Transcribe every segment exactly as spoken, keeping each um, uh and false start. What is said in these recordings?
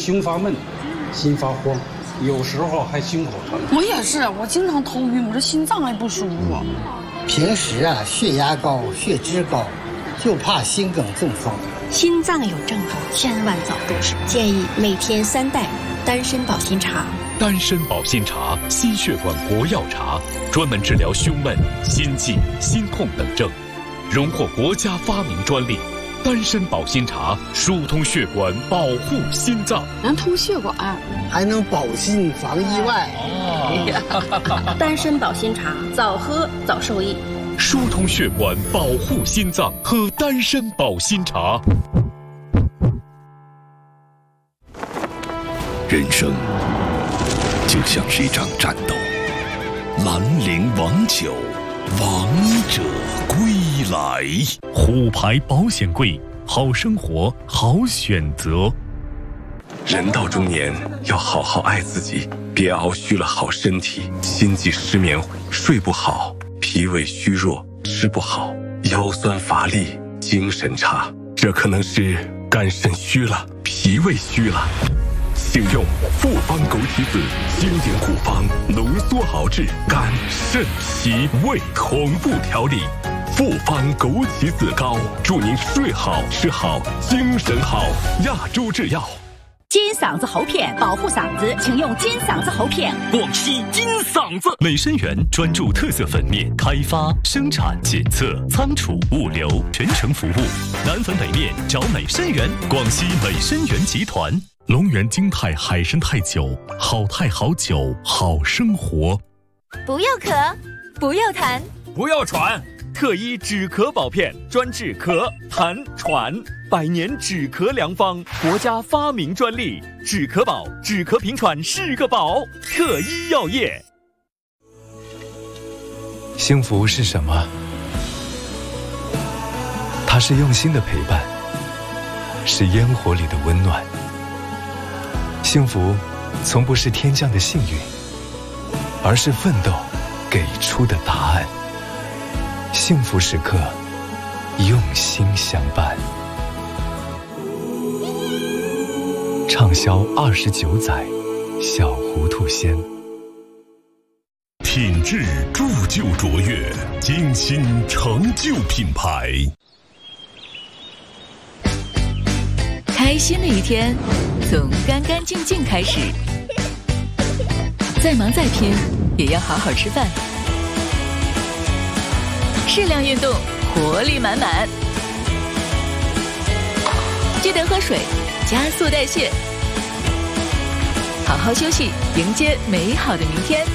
胸发闷、心发慌，有时候还心口疼。 我也是，我经常头晕，我这心脏也不舒服。 平时啊，血压高、血脂高，就怕心梗中风。 心脏有症状，千万早重视。建议每天三袋丹参保心茶。 丹参保心茶，心血管活药茶，专门治疗胸闷、心悸、心痛等症，荣获国家发明专利。丹参保心茶疏通血管，保护心脏， 能通血管， 还能保心防意外。 哦、丹参保心茶，早喝早受益。 疏通血管，保护心脏，喝丹参保心茶。 人生就像是一场战斗，兰陵王酒，王者归来。 虎牌保险柜，好生活，好选择。 人到中年，要好好爱自己，别熬虚了好身体，心悸失眠，睡不好，脾胃虚弱，吃不好，腰酸乏力，精神差，这可能是肝肾虚了，脾胃虚了。请用复方枸杞子经典古方浓缩熬制肝肾脾胃同步调理，复方枸杞子膏，祝您睡好吃好精神好。亚洲制药。 金嗓子喉片保护嗓子，请用金嗓子喉片。 广西金嗓子美参园专注特色粉面开发、生产、检测、仓储、物流全程服务，南粉北面找美参园。广西美参园集团。龙源金泰海参泰酒，好泰好酒，好生活。 不要咳，不要痰， 不要喘。特一止咳宝片，专治咳、痰、喘，百年止咳良方，国家发明专利。止咳宝，止咳平喘是个宝。特一药业。 幸福是什么？它是用心的陪伴，是烟火里的温暖。幸福从不是天降的幸运，而是奋斗给出的答案。幸福时刻，用心相伴。畅销二十九载，小糊涂仙。 品质铸就卓越，精心成就品牌。 开心的一天，从干干净净开始。再忙再拼，也要好好吃饭。适量运动，活力满满。记得喝水，加速代谢。好好休息，迎接美好的明天。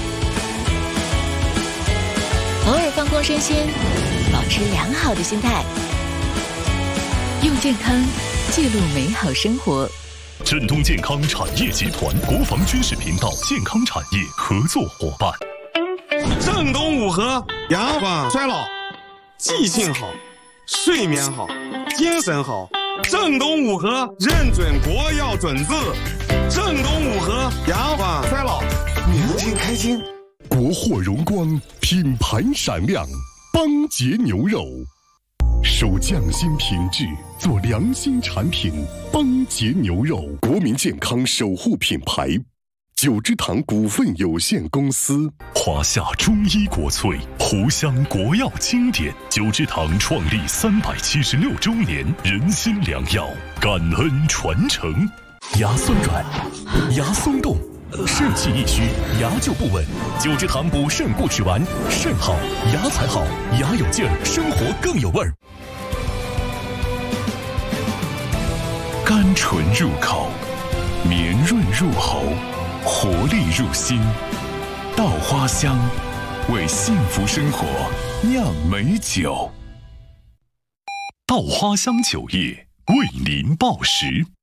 偶尔放空身心，保持良好的心态。用健康记录美好生活。 振东健康产业集团国防军事频道健康产业合作伙伴。 正东五合，延缓衰老，记性好，睡眠好，精神好。正东五合认准国药准字，正东五合延缓衰老，年轻开心。 国货荣光，品牌闪亮，邦杰牛肉。守匠心品质，做良心产品。邦杰牛肉，国民健康守护品牌。九芝堂股份有限公司。 华夏中医国粹，湖湘国药经典。九芝堂创立三百七十六周年，人心良药，感恩传承。牙酸软，牙松动，肾气一虚，牙就不稳。九芝堂补肾固齿丸，肾好牙才好，牙有劲儿，生活更有味儿。甘醇入口，绵润入喉，活力入心。稻花香，为幸福生活酿美酒。稻花香酒业为您报时。